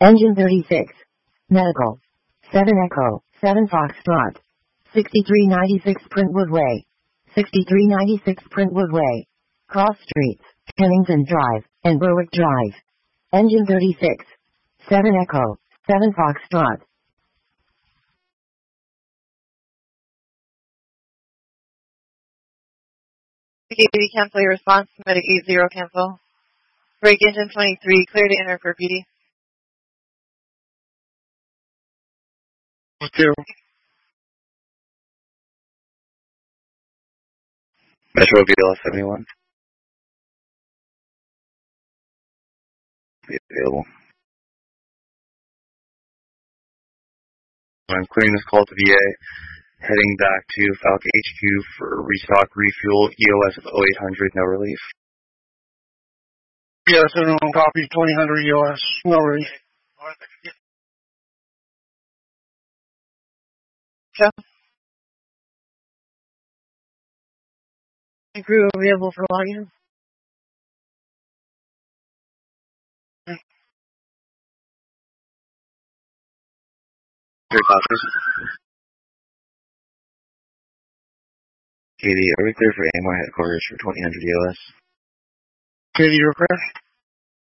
Engine 36. Medical. 7 Echo, 7 Foxtrot. 6396 Printwood Way. 6396 Printwood Way. Cross Streets, Kennington Drive, and Berwick Drive. Engine 36. 7 Echo, 7 Foxtrot. PD, cancel your response. Medic 80, cancel. Break engine 23, clear to enter for PD. Two. Metro BLS 71. Be available. I'm clearing this call to VA, heading back to Falcon HQ for restock, refuel, EOS of 0800, no relief. Yes, everyone copy 2000 EOS, no relief. Show. Crew available for login. Clear copies. Katie, are we clear for AMR headquarters for 2000 EOS? Katie, you're clear?